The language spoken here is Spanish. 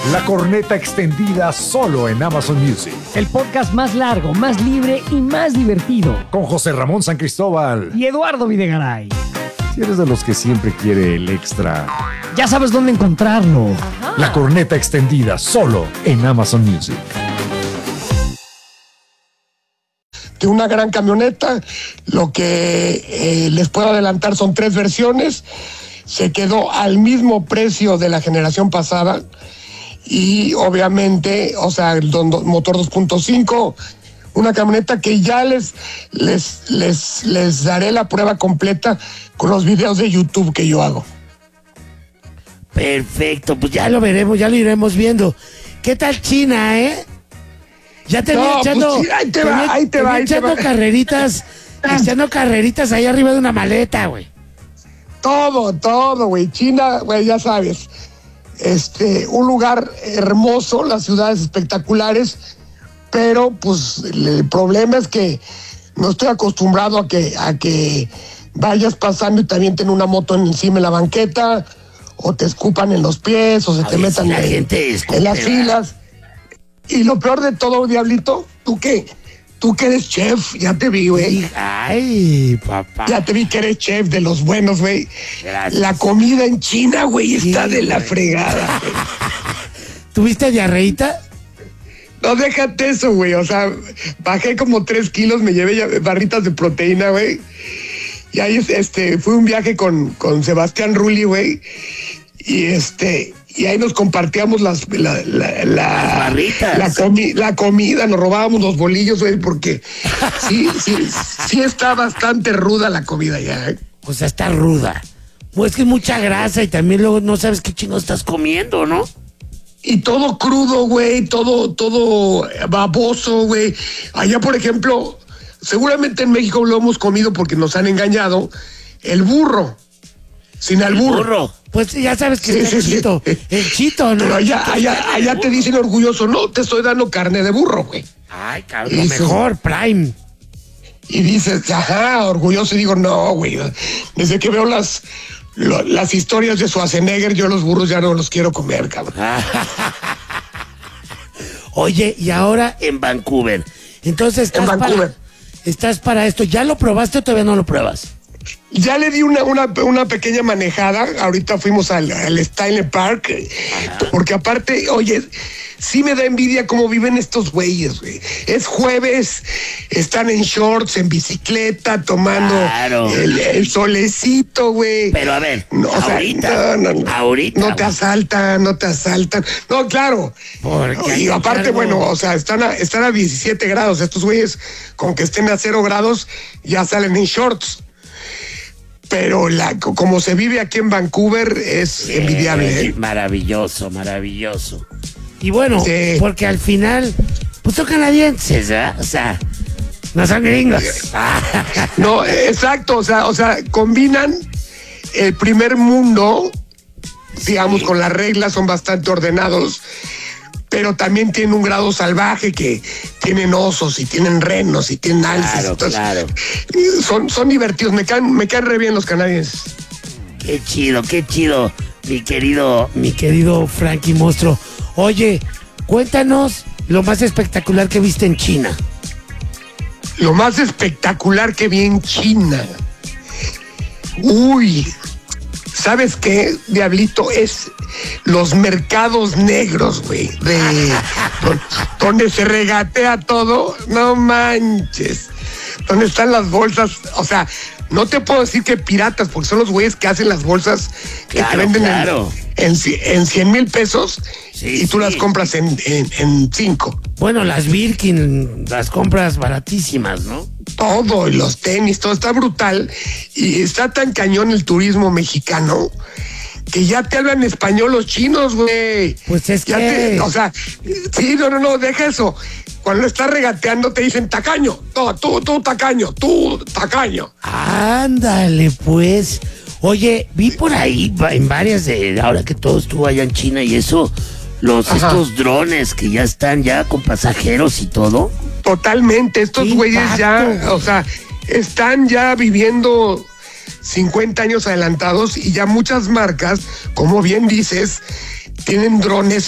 La corneta extendida solo en Amazon Music. El podcast más largo, más libre y más divertido. Con José Ramón San Cristóbal y Eduardo Videgaray. Si eres de los que siempre quiere el extra, ya sabes dónde encontrarlo. Ajá. La corneta extendida solo en Amazon Music. De una gran camioneta, lo que les puedo adelantar son 3 versiones. Se quedó al mismo precio de la generación pasada y obviamente, o sea, el motor 2.5, una camioneta que ya les daré la prueba completa con los videos de YouTube que yo hago. Perfecto, pues ya lo veremos, ya lo iremos viendo. ¿Qué tal China, Ya te venía echando, pues sí, ahí te va. echando carreritas ahí arriba de una maleta, güey. Todo, güey. China, güey, ya sabes. Un lugar hermoso, las ciudades espectaculares, pero pues el problema es que no estoy acostumbrado a que vayas pasando y te avienten una moto encima de la banqueta, o te escupan en los pies, o se te metan en las filas. Y lo peor de todo, Diablito, ¿tú qué? Tú que eres chef, ya te vi, güey. Ay, papá. Ya te vi que eres chef de los buenos, güey. Gracias. La comida en China, güey, está de la fregada, güey. ¿Tuviste diarreíta? No, déjate eso, güey. O sea, bajé como 3 kilos, me llevé barritas de proteína, güey. Y ahí, fui un viaje con Sebastián Rulli, güey. Y ahí nos compartíamos las barritas. La comida, nos robábamos los bolillos, güey, porque sí está bastante ruda la comida ya, O sea, está ruda. Pues es que es mucha grasa y también luego no sabes qué chingo estás comiendo, ¿no? Y todo crudo, güey, todo baboso, güey. Allá, por ejemplo, seguramente en México lo hemos comido porque nos han engañado, el burro. Sin albur. El burro. Pues ya sabes que es el chito. El chito, ¿no? Pero allá te dicen orgulloso, no, te estoy dando carne de burro, güey. Ay, cabrón, lo mejor, Prime. Y dices, ajá, orgulloso, y digo, no, güey. Desde que veo las historias de Schwarzenegger, yo los burros ya no los quiero comer, cabrón. Oye, y ahora en Vancouver. Entonces estás para esto. ¿Ya lo probaste o todavía no lo pruebas? Ya le di una pequeña manejada. Ahorita fuimos al Stanley Park. Porque aparte, oye, sí me da envidia cómo viven estos güeyes, güey. Es jueves, están en shorts, en bicicleta, tomando el solecito, güey. Pero a ver, ahorita. Ahorita. No te asaltan. No, claro. Y aparte, bueno, o sea, están a 17 grados. Estos güeyes, con que estén a 0 grados, ya salen en shorts. Pero como se vive aquí en Vancouver es envidiable, Maravilloso. Y bueno, porque al final, pues son canadienses, ¿eh? O sea, no son gringos. No, exacto, o sea, combinan el primer mundo, digamos, con las reglas, son bastante ordenados, pero también tienen un grado salvaje que tienen osos y tienen renos y tienen alces. Claro. Son divertidos, me caen re bien los canadienses. Qué chido, mi querido Frankie Monstruo. Oye, cuéntanos lo más espectacular que viste en China. Lo más espectacular que vi en China. Uy, ¿sabes qué, Diablito? Es los mercados negros, güey, donde se regatea todo. No manches. Donde están las bolsas, o sea, no te puedo decir que piratas, porque son los güeyes que hacen las bolsas que te venden en 100,000 pesos y tú las compras en 5. Bueno, las Birkin las compras baratísimas, ¿no? Todo, y los tenis, todo está brutal. Y está tan cañón el turismo mexicano que ya te hablan español los chinos, güey. Pues es que... o sea, sí, no, deja eso. Cuando estás regateando te dicen tacaño. No, tú tacaño, tú tacaño. Ándale, pues. Oye, vi por ahí en varias de ahora que todo estuvo allá en China y eso, estos drones que ya están ya con pasajeros y todo. Totalmente, estos güeyes ya, o sea, están ya viviendo 50 años adelantados y ya muchas marcas, como bien dices, tienen drones